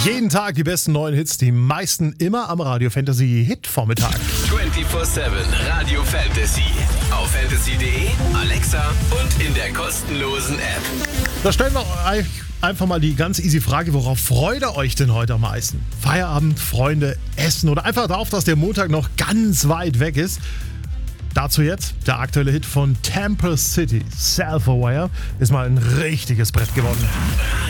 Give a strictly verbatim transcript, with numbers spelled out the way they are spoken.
Jeden Tag die besten neuen Hits, die meisten immer am Radio Fantasy Hit Vormittag. vierundzwanzig sieben Radio Fantasy. Auf fantasy punkt de, Alexa und in der kostenlosen App. Da stellen wir euch einfach mal die ganz easy Frage, worauf freut ihr euch denn heute am meisten? Feierabend, Freunde, Essen oder einfach darauf, dass der Montag noch ganz weit weg ist? Dazu jetzt der aktuelle Hit von Temple City, Self-Aware, ist mal ein richtiges Brett geworden.